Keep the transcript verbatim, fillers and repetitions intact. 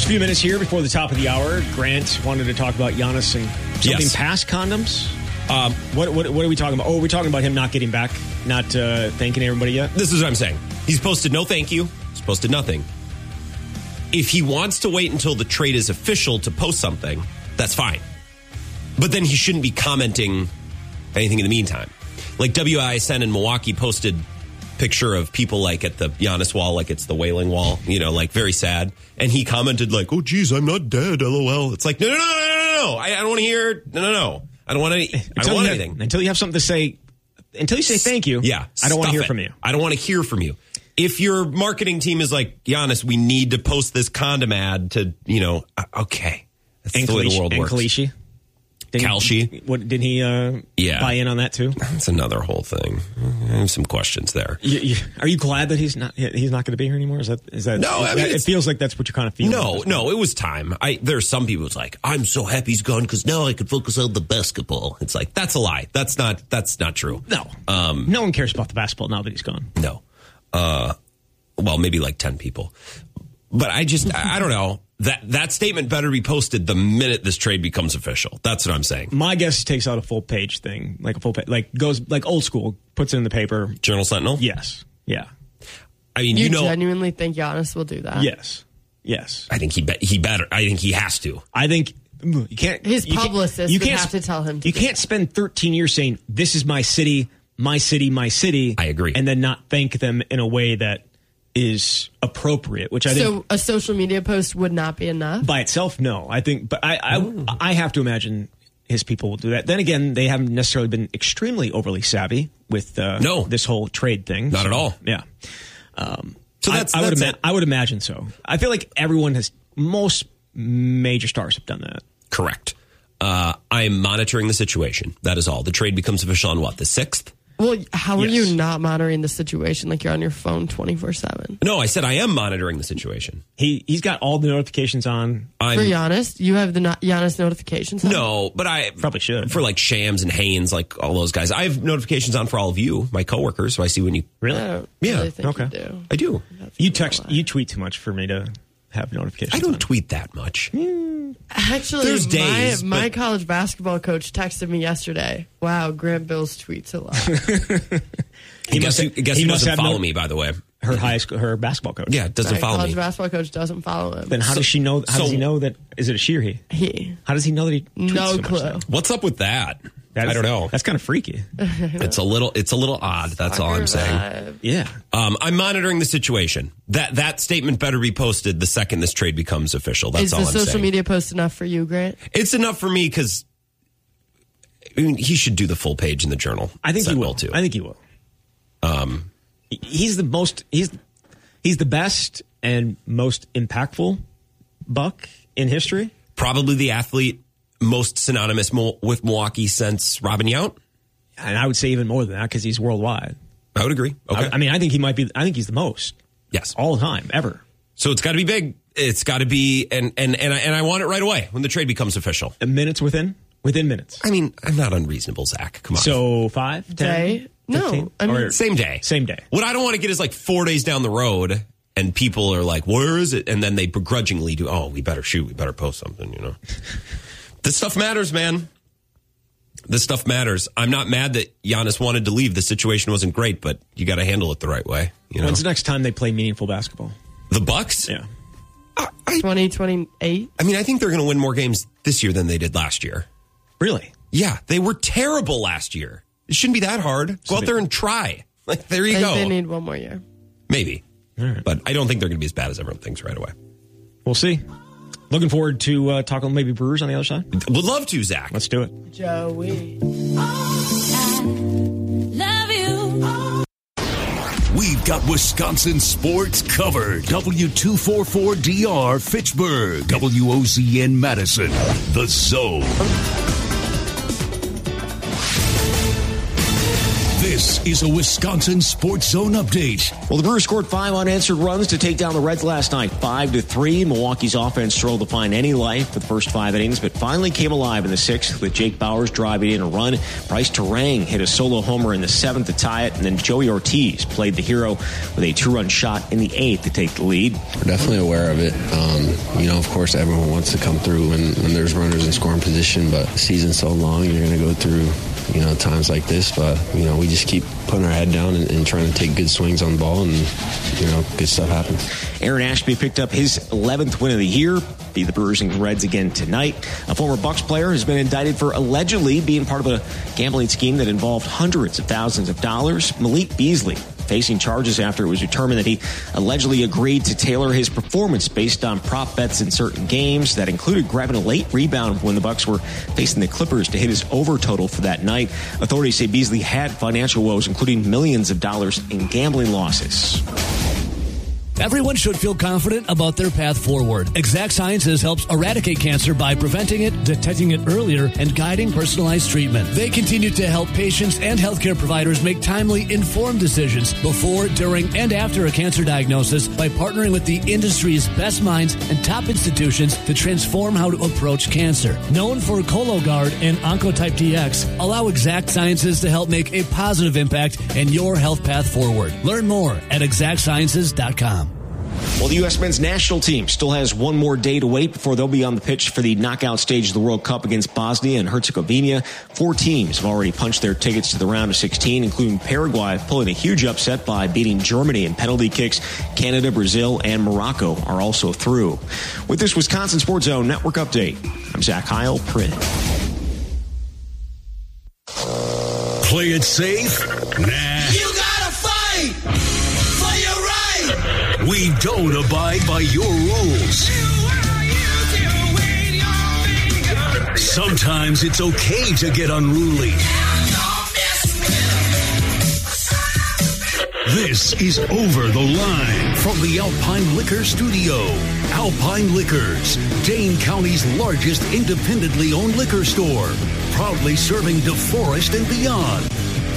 few minutes here before the top of the hour. Grant wanted to talk about Giannis and something Yes. past condoms. Um, What, what what are we talking about? Oh, are we talking about him not getting back, not uh, thanking everybody yet? this is what I'm saying. He's posted no thank you. He's posted nothing. If he wants to wait until the trade is official to post something, that's fine. But then he shouldn't be commenting anything in the meantime. Like W I S N in Milwaukee posted picture of people like at the Giannis wall, like it's the Wailing Wall, you know, like very sad. And he commented like, oh, geez, I'm not dead, LOL. It's like, no, no, no, no, no, no. I, I don't want to hear, no, no, no. I don't want any, I don't want you anything. Have, until you have something to say, until you say thank you, Yeah. I don't want to stuff hear it. from you. I don't want to hear from you. If your marketing team is like, Giannis, we need to post this condom ad to, you know, uh, okay. That's And the way the Kalishi- world and works. Kalishi. Did Kalshi. He, what, did he uh, Yeah. buy in on that too? That's another whole thing. I have some questions there. You, you, are you glad that he's not he's not going to be here anymore? Is that is that? No, I mean, that, it it's- feels like that's what you kind of feel. No, no, it was time. I There's some people who's like, I'm so happy he's gone because now I can focus on the basketball. It's like, that's a lie. That's not that's not true. No, Um, no one cares about the basketball now that he's gone. No. Uh, well, maybe like ten people. But I just, I I don't know. That that statement better be posted the minute this trade becomes official. That's what I'm saying. My guess he takes out a full page thing, like a full page, like goes like old school, puts it in the paper. Journal Sentinel? Yes, yeah, I mean, You, you know, genuinely think Giannis will do that? yes, yes. I think he be, he better. I think he has to. I think you can't. His you can't- publicist you would can't have to tell him to you do can't spend thirteen years saying this is my city, my city, my city. I agree. and then not thank them in a way that is appropriate. Which I think So a social media post would not be enough? by itself, no. I think, but I, I, I have to imagine his people will do that. Then again, they haven't necessarily been extremely overly savvy with uh, No. this whole trade thing. Not So, at all. Yeah. Um, So I- that's- I, would that's ima- it. I would imagine so. I feel like everyone has, most major stars have done that. Correct. Uh, I am monitoring the situation. That is all. The trade becomes official on what, the sixth? Well, how are Yes. you not monitoring the situation like you're on your phone twenty-four seven? No, I said I am monitoring the situation. He, he's got all the notifications on. For I'm Giannis, you have the no- Giannis notifications on? no, but I Probably should. for like Shams and Haynes, like all those guys. I have notifications on for all of you, my coworkers, so I see when you. I Really? don't Yeah, really think okay. you do. I do. You text, you tweet too much for me to have notifications I don't on. tweet that much. Actually, There's my, days, my but- college basketball coach texted me yesterday. Wow, Grant Bills tweets a lot. I guess must who, have- I guess he who must doesn't have follow no- me, by the way. Her high school, her basketball coach. Yeah, doesn't My follow college me. basketball coach doesn't follow him. Then how So- does she know? How so- does he know that? Is it a she or he? he. How does he know that he? tweets No so much clue. now? What's up with that? That I is- don't know. That's kind of freaky. It's a little. It's a little odd. That's all I'm saying. Vibe. Yeah. Um, I'm monitoring the situation. That that statement better be posted the second this trade becomes official. That's Is all the I'm social saying. media post enough for you, Grant? It's enough for me because I mean, he should do the full page in the Journal. I think he Sentinel, will too. I think he will. Um, he's the most. He's he's the best and most impactful Buck in history. Probably the athlete most synonymous mo- with Milwaukee since Robin Yount. And I would say even more than that because he's worldwide. I would agree. Okay. I, I mean, I think he might be. I think he's the most yes. all the time ever. So it's got to be big. It's got to be, and and and I, and I want it right away when the trade becomes official. Minutes within within minutes. I mean, I'm not unreasonable, Zach. Come on. So five, ten, Day? No, fifteen? I mean- Or same day. same day. What I don't want to get is like four days down the road and people are like, where is it? And then they begrudgingly do, oh, we better shoot. We better post something, you know. This stuff matters, man. This stuff matters. I'm not mad that Giannis wanted to leave. The situation wasn't great, but you got to handle it the right way. You know, When's the next time they play meaningful basketball? the Bucks. Yeah. I, I, twenty twenty-eight? I mean, I think they're going to win more games this year than they did last year. Really? Yeah, they were terrible last year. It shouldn't be that hard. Go out there and try. Like, there you I go. think they need one more year. Maybe. right. But I don't think they're going to be as bad as everyone thinks right away. We'll see. Looking forward to uh, talking maybe Brewers on the other side. Would love to, Zach. Let's do it. Joey. Love you. We've got Wisconsin sports covered. W two forty-four D R Fitchburg. W O Z N Madison. The Zone. This is a Wisconsin Sports Zone update. Well, the Brewers scored five unanswered runs to take down the Reds last night, five to three. Milwaukee's offense struggled to find any life for the first five innings, but finally came alive in the sixth with Jake Bauers driving in a run. Bryce Terang hit a solo homer in the seventh to tie it, and then Joey Ortiz played the hero with a two-run shot in the eighth to take the lead. We're definitely aware of it. Um, you know, of course, everyone wants to come through when, when there's runners in scoring position, but the season's so long, you're going to go through, you know, times like this. But, you know, we just keep putting our head down and, and trying to take good swings on the ball, and, you know, good stuff happens. Aaron Ashby picked up his eleventh win of the year, beat the Brewers and Reds again tonight. A former Bucs player has been indicted for allegedly being part of a gambling scheme that involved hundreds of thousands of dollars. Malik Beasley facing charges after it was determined that he allegedly agreed to tailor his performance based on prop bets in certain games. That included grabbing a late rebound when the Bucs were facing the Clippers to hit his over total for that night. Authorities say Beasley had financial woes, including millions of dollars in gambling losses. Everyone should feel confident about their path forward. Exact Sciences helps eradicate cancer by preventing it, detecting it earlier, and guiding personalized treatment. They continue to help patients and healthcare providers make timely, informed decisions before, during, and after a cancer diagnosis by partnering with the industry's best minds and top institutions to transform how to approach cancer. Known for Cologuard and Oncotype D X, allow Exact Sciences to help make a positive impact in your health path forward. Learn more at exact sciences dot com. Well, the U S men's national team still has one more day to wait before they'll be on the pitch for the knockout stage of the World Cup against Bosnia and Herzegovina. Four teams have already punched their tickets to the round of sixteen, including Paraguay pulling a huge upset by beating Germany in penalty kicks. Canada, Brazil, and Morocco are also through. With this Wisconsin Sports Zone Network update, I'm Zach Heil, Print. Play it safe? Nah. You gotta fight for your right. We don't abide by your rules. Sometimes it's okay to get unruly. This is Over the Line from the Alpine Liquor Studio. Alpine Liquors, Dane County's largest independently owned liquor store. Proudly serving DeForest and beyond.